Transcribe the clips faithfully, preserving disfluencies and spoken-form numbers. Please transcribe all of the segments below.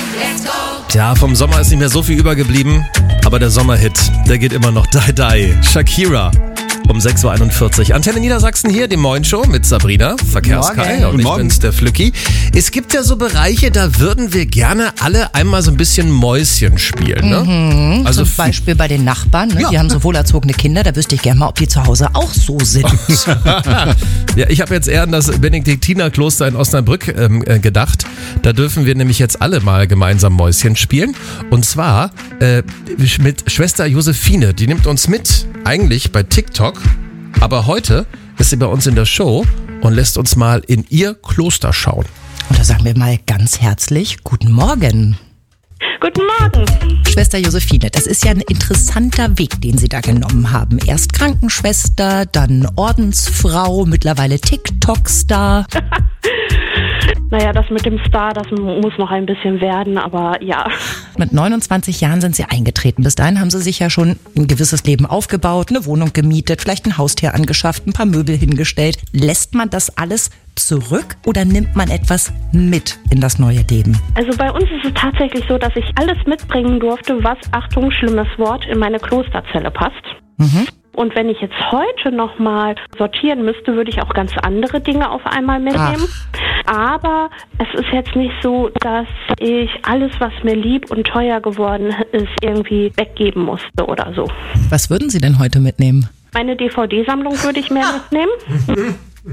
Tja, vom Sommer ist nicht mehr so viel übergeblieben, aber der Sommerhit, der geht immer noch. Die Die, Shakira. Um sechs Uhr einundvierzig. Antenne Niedersachsen hier, die Moin-Show mit Sabrina, Verkehrskai, und ich bin's, der Flücki. Es gibt ja so Bereiche, da würden wir gerne alle einmal so ein bisschen Mäuschen spielen. Ne? Mhm, also zum Beispiel bei den Nachbarn, ne? Ja. Die haben so wohlerzogene Kinder, da wüsste ich gerne mal, ob die zu Hause auch so sind. Ja, ich habe jetzt eher an das Benediktinerkloster in Osnabrück ähm, äh, gedacht. Da dürfen wir nämlich jetzt alle mal gemeinsam Mäuschen spielen. Und zwar äh, mit Schwester Josephine. Die nimmt uns mit, eigentlich bei TikTok. Aber heute ist sie bei uns in der Show und lässt uns mal in ihr Kloster schauen. Und da sagen wir mal ganz herzlich Guten Morgen. Guten Morgen. Schwester Josephine, das ist ja ein interessanter Weg, den Sie da genommen haben. Erst Krankenschwester, dann Ordensfrau, mittlerweile TikTok-Star. Naja, das mit dem Star, das muss noch ein bisschen werden, aber ja. Mit neunundzwanzig Jahren sind Sie eingetreten. Bis dahin haben Sie sich ja schon ein gewisses Leben aufgebaut, eine Wohnung gemietet, vielleicht ein Haustier angeschafft, ein paar Möbel hingestellt. Lässt man das alles zurück oder nimmt man etwas mit in das neue Leben? Also bei uns ist es tatsächlich so, dass ich alles mitbringen durfte, was, Achtung, schlimmes Wort, in meine Klosterzelle passt. Mhm. Und wenn ich jetzt heute nochmal sortieren müsste, würde ich auch ganz andere Dinge auf einmal mitnehmen. Ach. Aber es ist jetzt nicht so, dass ich alles, was mir lieb und teuer geworden ist, irgendwie weggeben musste oder so. Was würden Sie denn heute mitnehmen? Meine D V D-Sammlung würde ich mehr mitnehmen.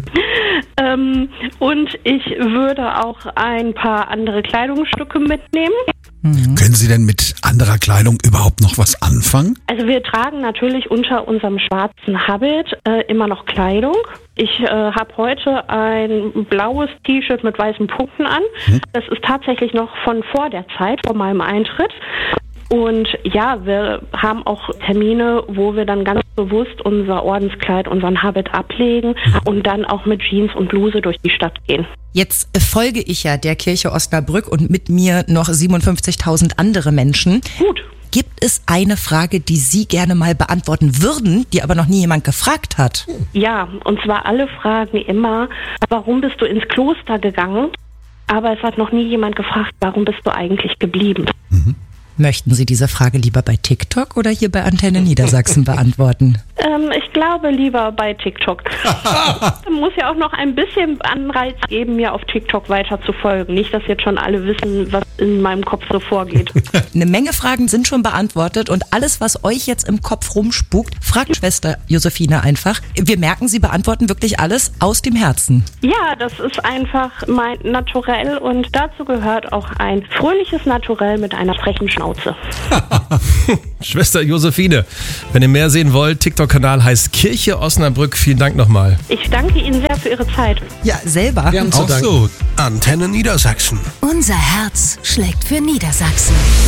ähm, und ich würde auch ein paar andere Kleidungsstücke mitnehmen. Mhm. Können Sie denn mit anderer Kleidung überhaupt noch was anfangen? Also wir tragen natürlich unter unserem schwarzen Habit äh, immer noch Kleidung. Ich äh, habe heute ein blaues T-Shirt mit weißen Punkten an. Mhm. Das ist tatsächlich noch von vor der Zeit, vor meinem Eintritt. Und ja, wir haben auch Termine, wo wir dann ganz bewusst unser Ordenskleid, unseren Habit ablegen und dann auch mit Jeans und Bluse durch die Stadt gehen. Jetzt folge ich ja der Kirche Osnabrück und mit mir noch siebenundfünfzigtausend andere Menschen. Gut. Gibt es eine Frage, die Sie gerne mal beantworten würden, die aber noch nie jemand gefragt hat? Ja, und zwar alle fragen immer, warum bist du ins Kloster gegangen? Aber es hat noch nie jemand gefragt, warum bist du eigentlich geblieben? Mhm. Möchten Sie diese Frage lieber bei TikTok oder hier bei Antenne Niedersachsen beantworten? Ähm, ich glaube lieber bei TikTok. Muss ja auch noch ein bisschen Anreiz geben, mir auf TikTok weiter zu folgen. Nicht, dass jetzt schon alle wissen, was in meinem Kopf so vorgeht. Eine Menge Fragen sind schon beantwortet und alles, was euch jetzt im Kopf rumspukt, fragt Schwester Josephine einfach. Wir merken, Sie beantworten wirklich alles aus dem Herzen. Ja, das ist einfach mein Naturell und dazu gehört auch ein fröhliches Naturell mit einer frechen Schnauze. Schwester Josephine, wenn ihr mehr sehen wollt, TikTok-Kanal heißt Kirche Osnabrück. Vielen Dank nochmal. Ich danke Ihnen sehr für Ihre Zeit. Ja, selber. Wir haben Auch so, Antenne Niedersachsen. Unser Herz schlägt für Niedersachsen.